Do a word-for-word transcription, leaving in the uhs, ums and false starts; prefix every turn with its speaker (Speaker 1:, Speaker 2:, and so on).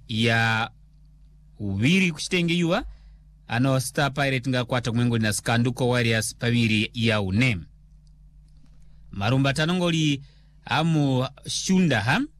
Speaker 1: ya uviri kuchitenge yuwa ano Star Pirate nga kwata kumwengoli na Skanduko Warriors paviri ya une. Marumba tanongoli amu shunda ha